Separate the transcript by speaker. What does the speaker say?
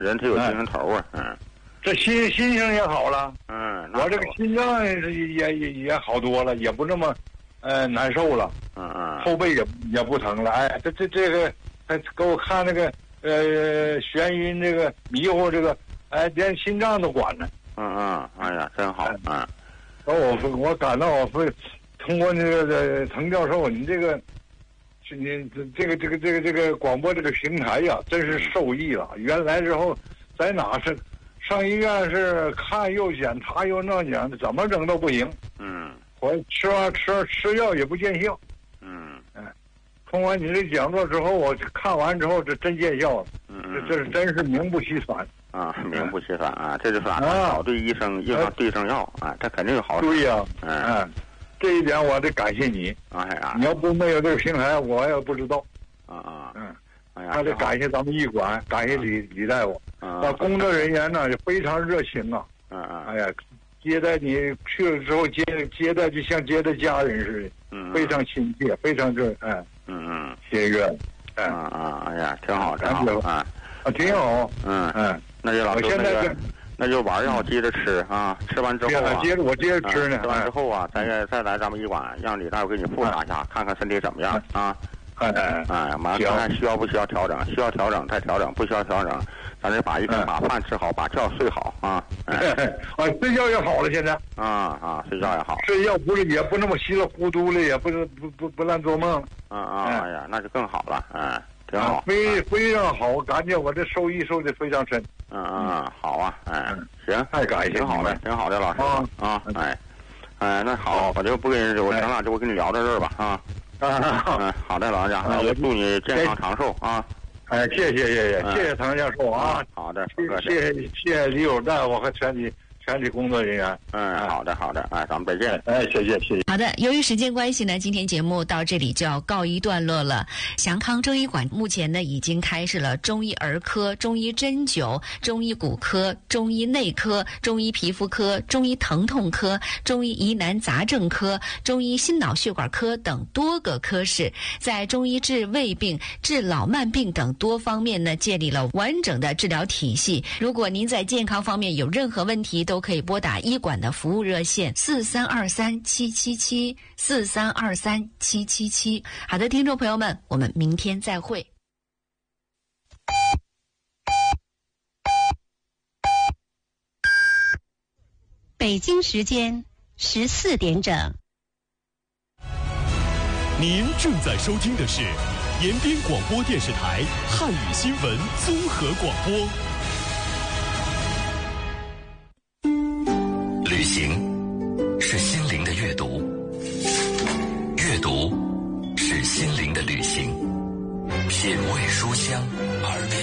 Speaker 1: 人他有精神头啊，
Speaker 2: 这心情也好了，我这个心脏也好多了，也不那么难受了，后背也不疼了，哎，这个还给我看那个眩晕这个迷糊这个，哎，连心脏都管了，
Speaker 1: 哎呀，真好，
Speaker 2: 我感到我会通过那个滕教授，你这个。你这个广播这个平台呀，真是受益了。原来之后，在哪是上医院是看又检查又那检，怎么整都不行。我吃药也不见效。通过你这讲座之后，我看完之后，这真见效了。这是真是名不虚传
Speaker 1: 啊，名不虚传啊，这就是找对医生，用上对症药啊，这肯定有好处。
Speaker 2: 对呀，这一点我得感谢你。你要不没有这个平台，我也不知道。还得感谢咱们医馆，感谢李大夫。工作人员呢也非常热情啊。哎呀，接待你去了之后接待就像接待家人似的，非常亲切，非常亲热。
Speaker 1: 哎呀，挺好，挺好啊，
Speaker 2: 挺好。
Speaker 1: 那就老师那就晚上我接着吃啊，吃完之后
Speaker 2: 我接着吃呢。
Speaker 1: 吃完之后啊，再来咱们医馆，让李大夫给你复查一下，看看身体怎么样啊。完了看看需要不需要调整，需要调整再调整，不需要调整，咱得把饭吃好，把觉睡好啊。
Speaker 2: 睡觉也好了，现在
Speaker 1: 睡觉也好，
Speaker 2: 睡觉也不那么稀里糊涂的，也不乱做梦。
Speaker 1: 哎呀，那就更好了，挺好，
Speaker 2: 非常好，感觉我这受益受的非常深。
Speaker 1: 好啊，行，
Speaker 2: 太感谢，
Speaker 1: 挺好的，挺好的，老师那好，我就不跟我行了，就跟你聊到这儿吧好的，老家，我祝你健康长寿啊！
Speaker 2: 谢谢唐教授啊！
Speaker 1: 好的，
Speaker 2: 谢谢李友大夫和全体工作人员。
Speaker 1: 好的，咱们再见。
Speaker 2: 谢谢。
Speaker 3: 好的，由于时间关系呢，今天节目到这里就要告一段落了。祥康中医馆目前呢已经开设了中医儿科、中医针灸、中医骨科、中医内科、中医皮肤科、中医疼痛科、中医疑难杂症科、中医心脑血管科等多个科室，在中医治胃病、治老慢病等多方面呢建立了完整的治疗体系。如果您在健康方面有任何问题，都可以拨打医馆的服务热线4323777743237777。好的，听众朋友们，我们明天再会。
Speaker 4: 北京时间14点整。
Speaker 5: 您正在收听的是延边广播电视台汉语新闻综合广播。
Speaker 6: 旅行是心灵的阅读，阅读是心灵的旅行，品味书香，耳边